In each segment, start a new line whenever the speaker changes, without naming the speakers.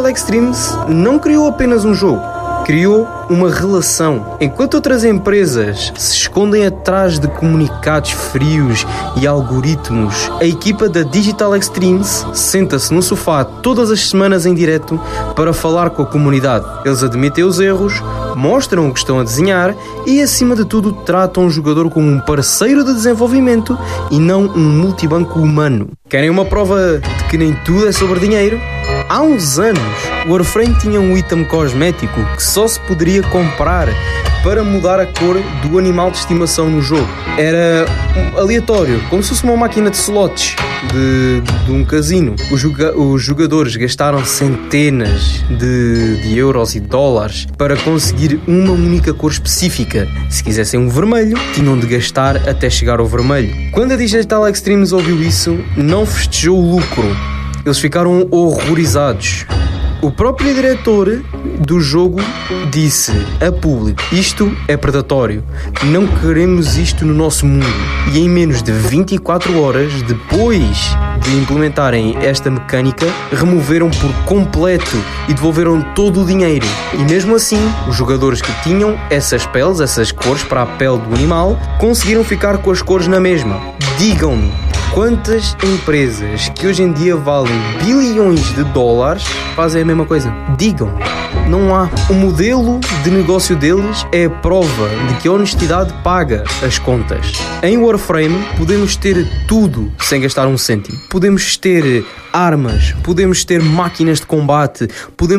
Digital Extremes não criou apenas um jogo, criou uma relação. Enquanto outras empresas se escondem atrás de comunicados frios e algoritmos, a equipa da Digital Extremes senta-se no sofá todas as semanas em direto para falar com a comunidade. Eles admitem os erros, mostram o que estão a desenhar e, acima de tudo, tratam o jogador como um parceiro de desenvolvimento e não um multibanco humano. Querem uma prova de que nem tudo é sobre dinheiro? Há uns anos, o Warframe tinha um item cosmético que só se poderia comprar para mudar a cor do animal de estimação no jogo. Era aleatório, como se fosse uma máquina de slots de um casino. Os jogadores gastaram centenas de euros e dólares para conseguir uma única cor específica. Se quisessem um vermelho, tinham de gastar até chegar ao vermelho. Quando a Digital Extremes ouviu isso, não festejou o lucro. Eles ficaram horrorizados. O próprio diretor do jogo disse a público: isto é predatório, não queremos isto no nosso mundo. E em menos de 24 horas depois de implementarem esta mecânica, removeram por completo e devolveram todo o dinheiro. E mesmo assim, os jogadores que tinham essas peles, essas cores para a pele do animal, conseguiram ficar com as cores na mesma. Digam-me, quantas empresas que hoje em dia valem bilhões de dólares fazem a mesma coisa? Digam. Não há. O modelo de negócio deles é a prova de que a honestidade paga as contas. Em Warframe podemos ter tudo sem gastar um cêntimo. Podemos ter armas, podemos ter máquinas de combate,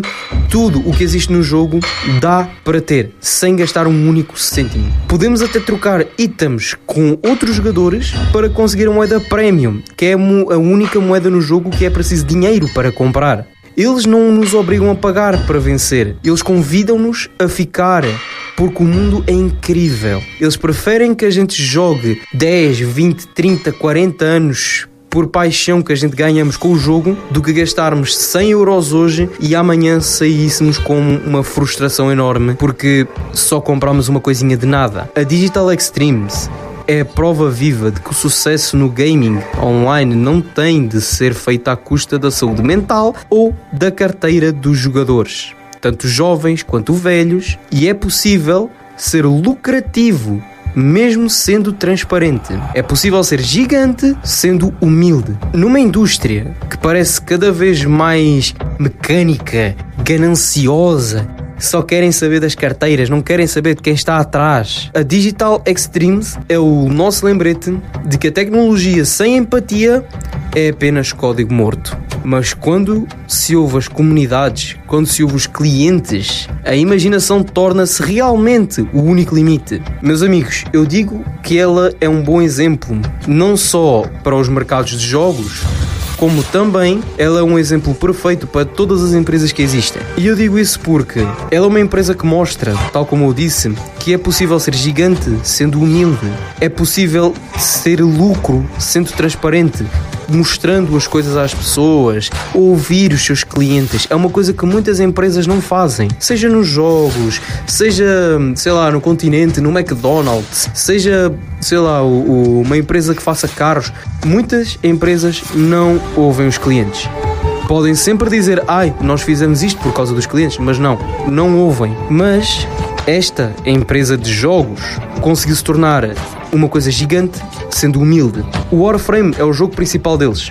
tudo o que existe no jogo dá para ter sem gastar um único cêntimo. Podemos até trocar itens com outros jogadores para conseguir a moeda Premium, que é a única moeda no jogo que é preciso dinheiro para comprar. Eles não nos obrigam a pagar para vencer. Eles convidam-nos a ficar, porque o mundo é incrível. Eles preferem que a gente jogue 10, 20, 30, 40 anos por paixão que a gente ganhamos com o jogo, do que gastarmos 100 euros hoje e amanhã saíssemos com uma frustração enorme porque só compramos uma coisinha de nada. A Digital Extremes é a prova viva de que o sucesso no gaming online não tem de ser feito à custa da saúde mental ou da carteira dos jogadores, tanto jovens quanto velhos, e é possível ser lucrativo mesmo sendo transparente. É possível ser gigante sendo humilde. Numa indústria que parece cada vez mais mecânica, gananciosa, só querem saber das carteiras, não querem saber de quem está atrás. A Digital Extremes é o nosso lembrete de que a tecnologia sem empatia é apenas código morto. Mas quando se ouve as comunidades, quando se ouve os clientes, a imaginação torna-se realmente o único limite. Meus amigos, eu digo que ela é um bom exemplo, não só para os mercados de jogos, como também ela é um exemplo perfeito para todas as empresas que existem. E eu digo isso porque ela é uma empresa que mostra, tal como eu disse, que é possível ser gigante sendo humilde. É possível ter lucro sendo transparente, mostrando as coisas às pessoas, ouvir os seus clientes. É uma coisa que muitas empresas não fazem. Seja nos jogos, seja, sei lá, no continente, no McDonald's, seja, sei lá, uma empresa que faça carros. Muitas empresas não ouvem os clientes. Podem sempre dizer: ai, nós fizemos isto por causa dos clientes, mas não ouvem. Mas esta empresa de jogos conseguiu se tornar uma coisa gigante sendo humilde. O Warframe é o jogo principal deles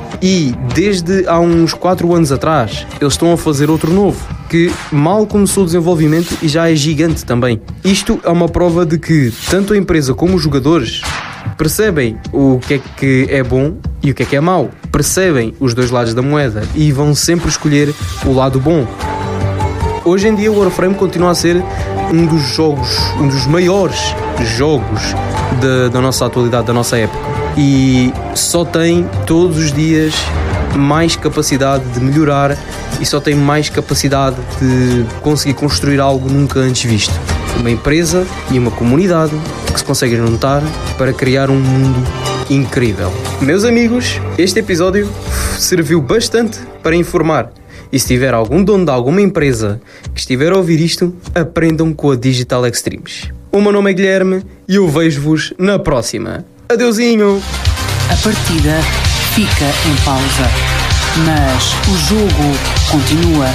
e desde há uns 4 anos atrás eles estão a fazer outro novo que mal começou o desenvolvimento e já é gigante também. Isto é uma prova de que tanto a empresa como os jogadores percebem o que é bom e o que é mau, percebem os dois lados da moeda e vão sempre escolher o lado bom. Hoje em dia o Warframe continua a ser um dos maiores jogos da nossa atualidade, da nossa época, e só tem todos os dias mais capacidade de melhorar e só tem mais capacidade de conseguir construir algo nunca antes visto. Uma empresa e uma comunidade que se conseguem juntar para criar um mundo incrível. Meus amigos, este episódio serviu bastante para informar. E se tiver algum dono de alguma empresa que estiver a ouvir isto, aprendam com a Digital Extremes. O meu nome é Guilherme e eu vejo-vos na próxima. Adeusinho!
A partida fica em pausa, mas o jogo continua.